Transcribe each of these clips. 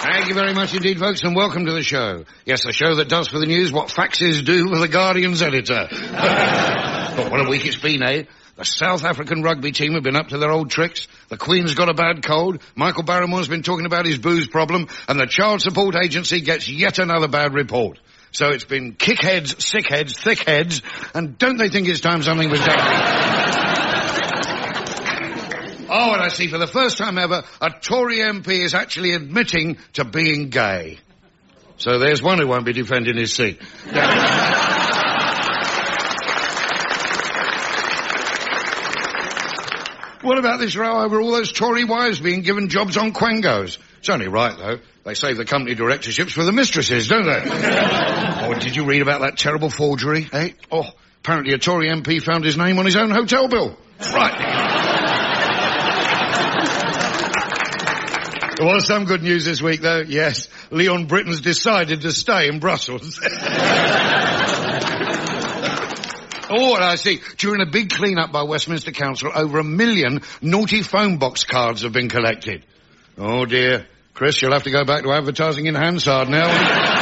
Thank you very much indeed, folks, and welcome to the show. Yes, the show that does for the news what faxes do for the Guardian's editor. But what a week it's been, eh? The South African rugby team have been up to their old tricks. The Queen's got a bad cold. Michael Barrymore's been talking about his booze problem. And the Child Support Agency gets yet another bad report. So it's been kick heads, sick heads, thick heads. And don't they think it's time something was done? Oh, and I see, for the first time ever, a Tory MP is actually admitting to being gay. So there's one who won't be defending his seat. What about this row over all those Tory wives being given jobs on Quangos? It's only right, though. They save the company directorships for the mistresses, don't they? Oh, did you read about that terrible forgery, eh? Oh, apparently a Tory MP found his name on his own hotel bill. Right. There was some good news this week, though. Yes, Leon Britton's decided to stay in Brussels. Oh, and I see. During a big clean-up by Westminster Council, over 1 million naughty phone box cards have been collected. Oh, dear. Chris, you'll have to go back to advertising in Hansard now.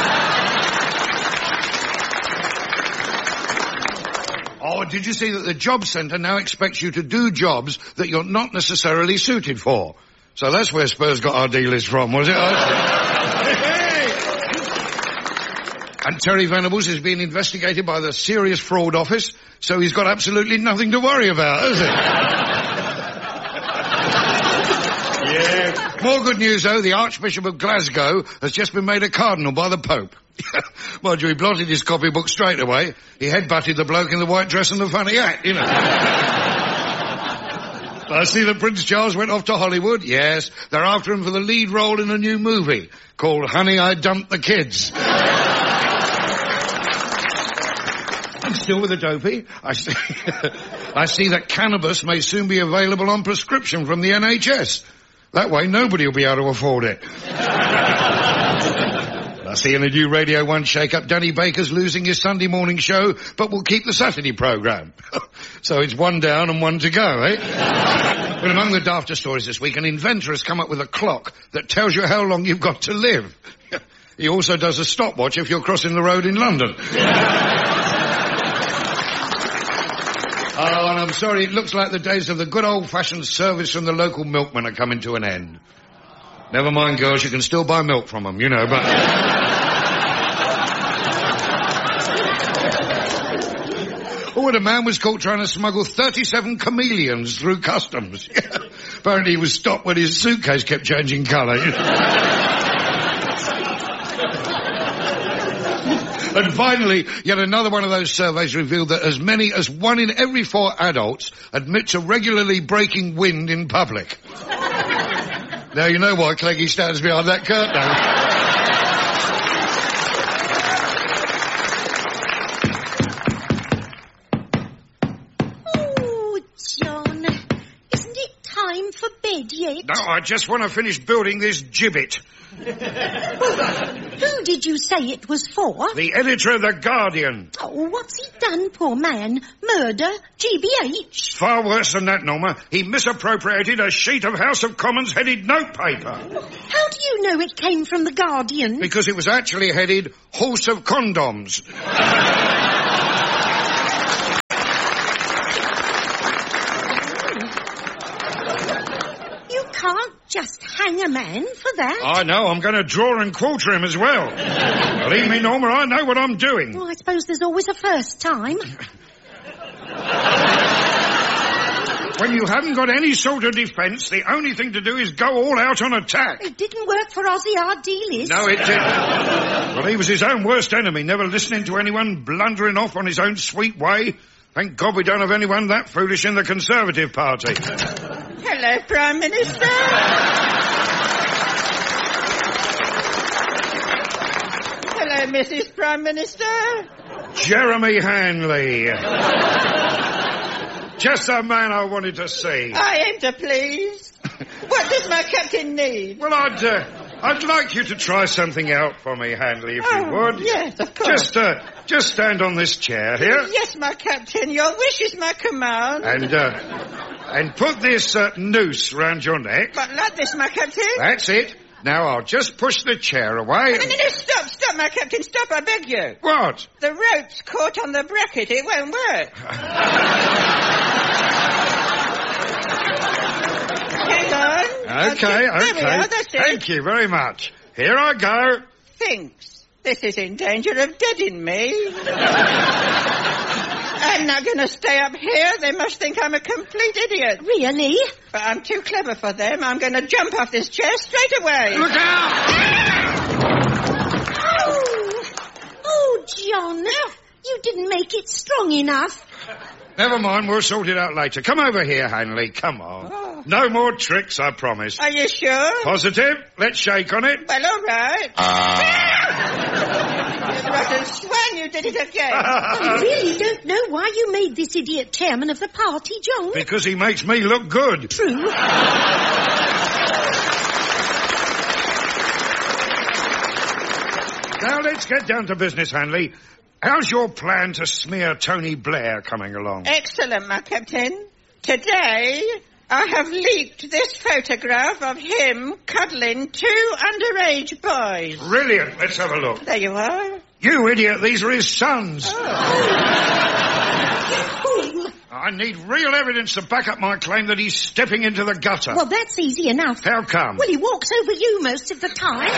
Oh, did you see that the job centre now expects you to do jobs that you're not necessarily suited for? So that's where Spurs got our deal list from, was it? And Terry Venables is being investigated by the Serious Fraud Office, so he's got absolutely nothing to worry about, has he? Yeah. More good news, though. The Archbishop of Glasgow has just been made a cardinal by the Pope. Mind you, he blotted his copybook straight away. He headbutted the bloke in the white dress and the funny hat, you know. I see that Prince Charles went off to Hollywood. Yes, they're after him for the lead role in a new movie called Honey, I Dumped the Kids. And still with the dopey, I see that cannabis may soon be available on prescription from the NHS. That way nobody will be able to afford it. I see in a new Radio 1 shake-up, Danny Baker's losing his Sunday morning show, but will keep the Saturday programme. So it's one down and one to go, eh? But among the dafter stories this week, an inventor has come up with a clock that tells you how long you've got to live. He also does a stopwatch if you're crossing the road in London. Oh, and I'm sorry, it looks like the days of the good old-fashioned service from the local milkman are coming to an end. Never mind, girls, you can still buy milk from them, you know, but... Oh, and a man was caught trying to smuggle 37 chameleons through customs. Apparently he was stopped when his suitcase kept changing colour. You know? And finally, yet another one of those surveys revealed that as many as 1 in every 4 adults admit to regularly breaking wind in public. Now you know why Cleggy stands behind that curtain. Oh, John, isn't it time for bed yet? No, I just want to finish building this gibbet. Who did you say it was for? The editor of The Guardian. Oh, what's he done, poor man? Murder? GBH? Far worse than that, Norma. He misappropriated a sheet of House of Commons headed notepaper. How do you know it came from The Guardian? Because it was actually headed Horse of Condoms. You can't just hang a man for that. I know, I'm going to draw and quarter him as well. Believe me, Norma, I know what I'm doing. Well, I suppose there's always a first time. When you haven't got any sort of defence, the only thing to do is go all out on attack. It didn't work for Ozzy, our dealist. No, it didn't. Well, he was his own worst enemy, never listening to anyone, blundering off on his own sweet way. Thank God we don't have anyone that foolish in the Conservative Party. Hello, Prime Minister. Hello, Mrs. Prime Minister. Jeremy Hanley. Just the man I wanted to see. I aim to please. What does my captain need? Well, I'd like you to try something out for me, Hanley, if you would. Yes, of course. Just stand on this chair here. Yes, my captain. Your wish is my command. And put this noose round your neck. But like this, my captain. That's it. Now, I'll just push the chair away. No, stop, my captain, stop, I beg you. What? The rope's caught on the bracket, it won't work. Hang on. Okay. There we are, that's it. Thank you very much. Here I go. Thinks this is in danger of deading me. I'm not going to stay up here. They must think I'm a complete idiot. Really? But I'm too clever for them. I'm going to jump off this chair straight away. Look out! Oh, John, you didn't make it strong enough. Never mind, we'll sort it out later. Come over here, Hanley. Come on. Oh. No more tricks, I promise. Are you sure? Positive? Let's shake on it. Well, all right. You rotten swine, you did it again. I really don't know why you made this idiot chairman of the party, John. Because he makes me look good. True. Now let's get down to business, Hanley. How's your plan to smear Tony Blair coming along? Excellent, my captain. Today, I have leaked this photograph of him cuddling 2 underage boys. Brilliant. Let's have a look. There you are. You idiot, these are his sons. Oh. I need real evidence to back up my claim that he's stepping into the gutter. Well, that's easy enough. How come? Well, he walks over you most of the time.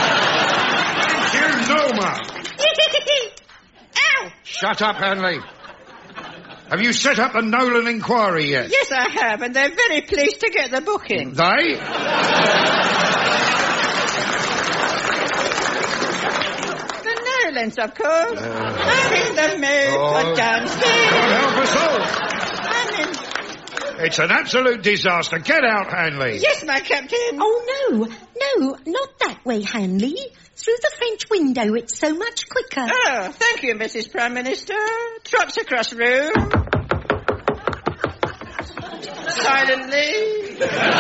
You know, Ma. Ow! Shut up, Hanley. Have you set up the Nolan inquiry yet? Yes, I have, and they're very pleased to get the booking. They? The Nolans, of course. I'm in the mood for dancing. God help us all. I'm in... It's an absolute disaster. Get out, Hanley. Yes, my captain. Oh, no, not that way, Hanley. Through the French window, it's so much quicker. Oh, thank you, Mrs. Prime Minister. Trots across room. Silently.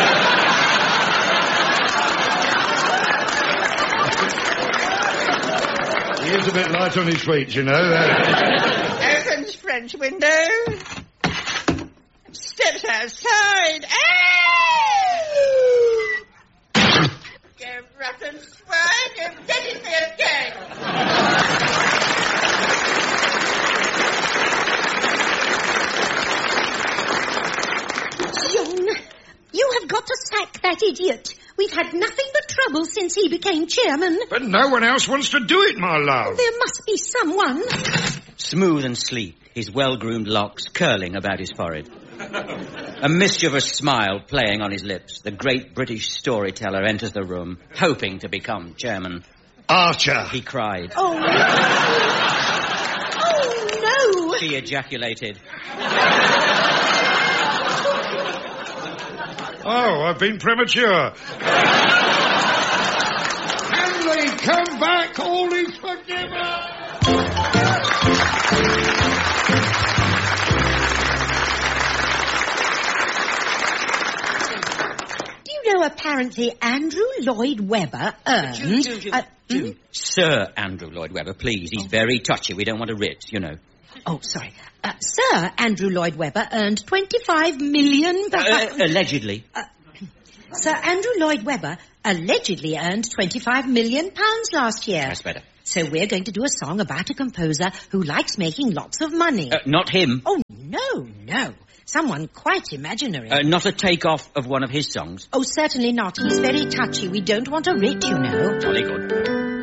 He is a bit light on his feet, you know. Opens French window. Steps outside. Oh! You rotten swine, you've deaded me again. John, you have got to sack that idiot. We've had nothing but trouble since he became chairman. But no one else wants to do it, my love. There must be someone. Smooth and sleek, his well-groomed locks curling about his forehead. A mischievous smile playing on his lips. The great British storyteller enters the room, hoping to become chairman. Archer. He cried. Oh, no. Oh, no. She ejaculated. Oh, I've been premature. Hanley, come back. All is forgiven. Apparently Andrew Lloyd Webber earned... Sir Andrew Lloyd Webber, please. He's very touchy. We don't want to writ, you know. Oh, sorry. Sir Andrew Lloyd Webber earned 25 million... Allegedly. Sir Andrew Lloyd Webber allegedly earned £25 million last year. That's better. So we're going to do a song about a composer who likes making lots of money. Not him. Oh, no. Someone quite imaginary. Not a take-off of one of his songs? Oh, certainly not. He's very touchy. We don't want a writ, you know. Jolly good.